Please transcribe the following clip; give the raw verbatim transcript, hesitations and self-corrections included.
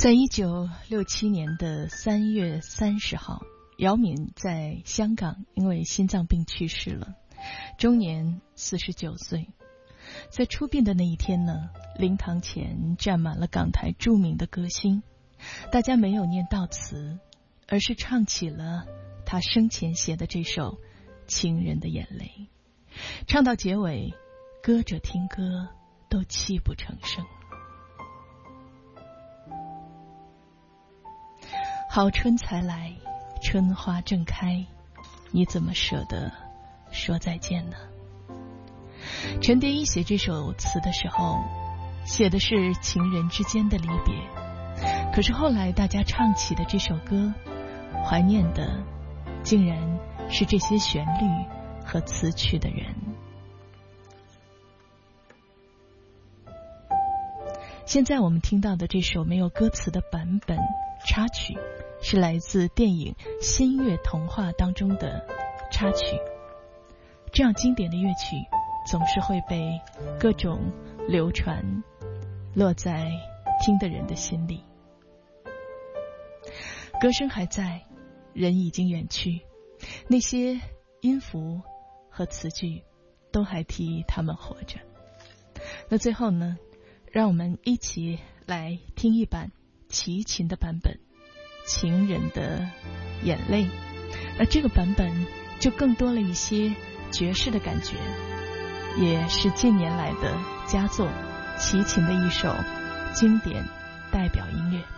在一九六七年的三月三十号，姚敏在香港因为心脏病去世了，终年四十九岁。在出殡的那一天呢，灵堂前站满了港台著名的歌星，大家没有念悼词，而是唱起了他生前写的这首《情人的眼泪》，唱到结尾，歌者听歌都泣不成声。好春才来，春花正开，你怎么舍得说再见呢？陈蝶衣写这首词的时候，写的是情人之间的离别，可是后来大家唱起的这首歌，怀念的竟然是这些旋律和词曲的人。现在我们听到的这首没有歌词的版本插曲，是来自电影《仙乐童话》当中的插曲。这样经典的乐曲总是会被各种流传，落在听的人的心里。歌声还在，人已经远去，那些音符和词句都还替他们活着。那最后呢，让我们一起来听一版齐秦的版本《情人的眼泪》。那这个版本就更多了一些爵士的感觉，也是近年来的佳作，齐秦的一首经典代表音乐。